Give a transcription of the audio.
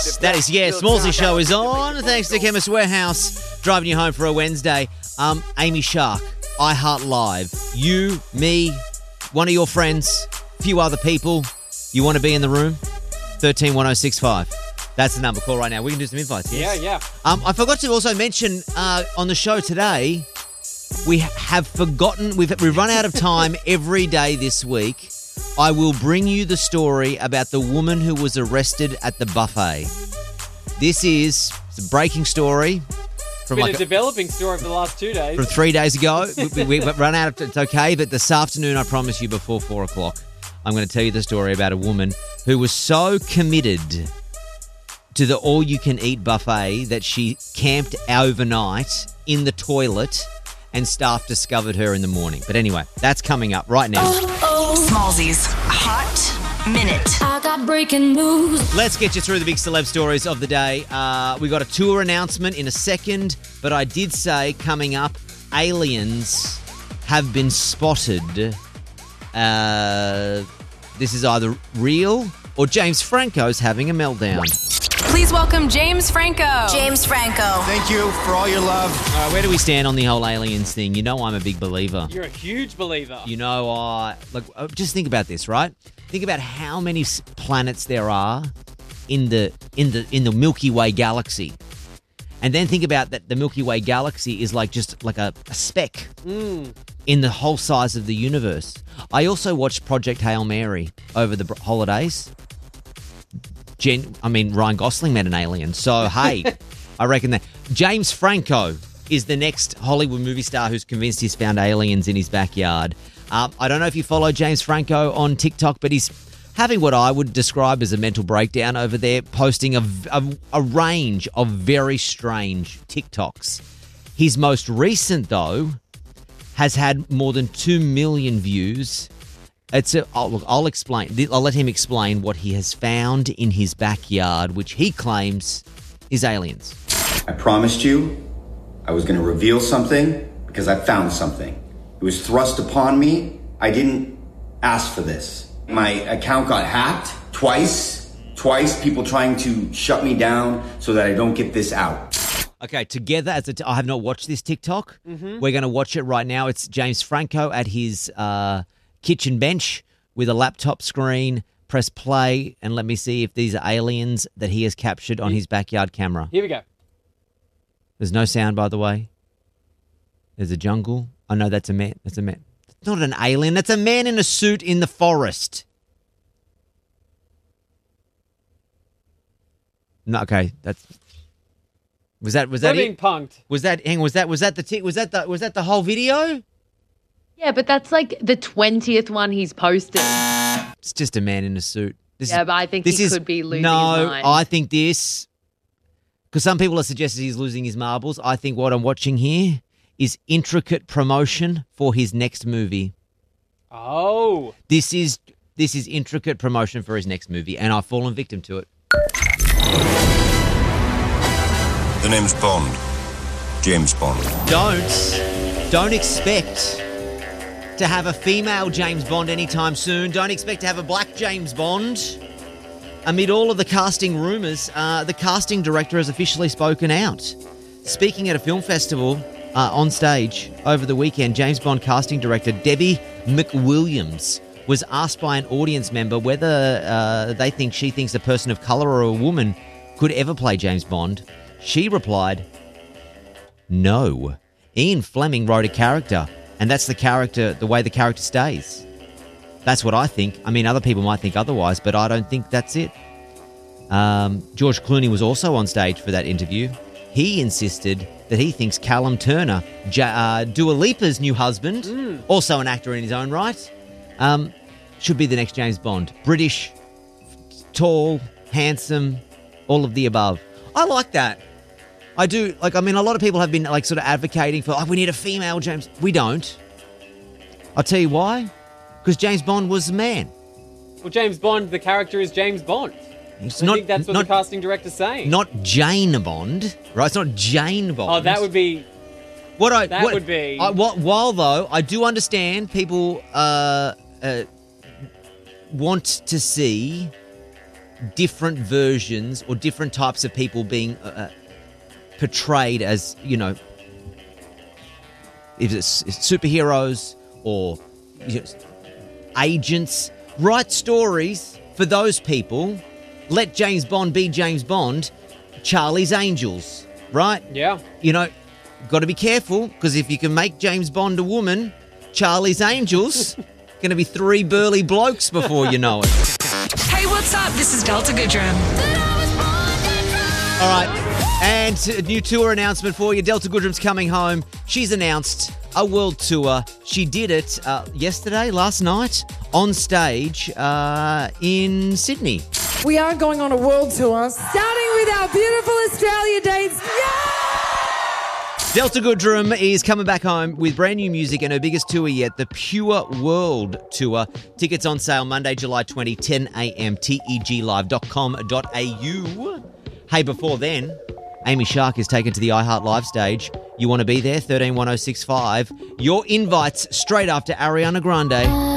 That is, Smallsy Show is on. Thanks to Chemist Warehouse, driving you home for a Wednesday. Amy Shark, iHeart Live. You, me, one of your friends, a few other people. You want to be in the room? 131065. That's the number. Call right now. We can do some invites, yes? Yeah. I forgot to also mention on the show today, we've run out of time every day this week. I will bring you the story about the woman who was arrested at the buffet. This is a breaking story. It's been a developing story for the last 2 days. From 3 days ago. We've run out of it's okay, but this afternoon, I promise you, before 4 o'clock, I'm going to tell you the story about a woman who was so committed to the all-you-can-eat buffet that she camped overnight in the toilet and staff discovered her in the morning. But anyway, that's coming up right now. Smallsy's Hot Minute. I got breaking news. Let's get you through the big celeb stories of the day. We got a tour announcement in a second, but I did say coming up, aliens have been spotted. This is either real or James Franco's having a meltdown. Please welcome James Franco. James Franco. Thank you for all your love. Where do we stand on the whole aliens thing? You know I'm a big believer. You're a huge believer. You know, just think about this, right? Think about how many planets there are in the Milky Way galaxy. And then think about that the Milky Way galaxy is just like a speck in the whole size of the universe. I also watched Project Hail Mary over the holidays. Ryan Gosling met an alien. So, hey, I reckon that James Franco is the next Hollywood movie star who's convinced he's found aliens in his backyard. I don't know if you follow James Franco on TikTok, but he's having what I would describe as a mental breakdown over there, posting a range of very strange TikToks. His most recent, though, has had more than 2 million views. I'll explain. I'll let him explain what he has found in his backyard, which he claims is aliens. I promised you I was going to reveal something because I found something. It was thrust upon me. I didn't ask for this. My account got hacked twice, people trying to shut me down so that I don't get this out. Okay, together, I have not watched this TikTok. Mm-hmm. We're going to watch it right now. It's James Franco at his kitchen bench with a laptop screen. Press play and let me see if these are aliens that he has captured on his backyard camera. Here we go. There's no sound, by the way. There's a jungle. Oh, no, that's a man. That's a man. It's not an alien. That's a man in a suit in the forest. No, okay, that's... Was that being punked? Was that the whole video? Yeah, but that's like the 20th one he's posted. It's just a man in a suit. But I think he could be losing his mind. I think this, because some people have suggested he's losing his marbles. I think what I'm watching here is intricate promotion for his next movie. Oh. This is intricate promotion for his next movie, and I've fallen victim to it. The name's Bond. James Bond. Don't expect to have a female James Bond anytime soon. Don't expect to have a black James Bond. Amid all of the casting rumours, the casting director has officially spoken out. Speaking at a film festival on stage over the weekend, James Bond casting director Debbie McWilliams was asked by an audience member whether she thinks a person of colour or a woman could ever play James Bond. She replied, no. Ian Fleming wrote a character, and that's the way the character stays. That's what I think. I mean, other people might think otherwise, but I don't think that's it. George Clooney was also on stage for that interview. He insisted that he thinks Callum Turner, Dua Lipa's new husband, also an actor in his own right, should be the next James Bond. British, tall, handsome, all of the above. I like that. I do. A lot of people have been sort of advocating for, we need a female James. We don't. I'll tell you why. Because James Bond was a man. Well, James Bond, the character is James Bond. I think that's what the casting director's saying. Not Jane Bond, right? It's not Jane Bond. Oh, that would be... While, though, I do understand people want to see different versions or different types of people being portrayed as, you know, if it's superheroes or agents. Write stories for those people. Let James Bond be James Bond. Charlie's Angels, right? Yeah. You know, got to be careful, because if you can make James Bond a woman, Charlie's Angels, going to be 3 burly blokes before you know it. Hey, what's up? This is Delta Goodrum. All right, and a new tour announcement for you. Delta Goodrum's coming home. She's announced a world tour. She did it last night, on stage in Sydney. We are going on a world tour, starting with our beautiful Australia dates. Delta Goodrum is coming back home with brand new music and her biggest tour yet, the Pure World Tour. Tickets on sale Monday, July 20, 10 a.m, teglive.com.au. Hey, before then, Amy Shark is taken to the iHeart Live stage. You want to be there? 131065. Your invites straight after Ariana Grande.